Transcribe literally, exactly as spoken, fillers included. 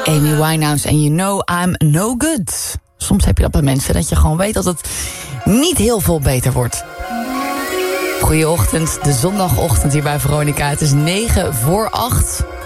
Amy Winehouse en You Know I'm No Good. Soms heb je dat bij mensen, dat je gewoon weet dat het niet heel veel beter wordt. Goeieochtend, de zondagochtend hier bij Veronica. Het is negen voor acht.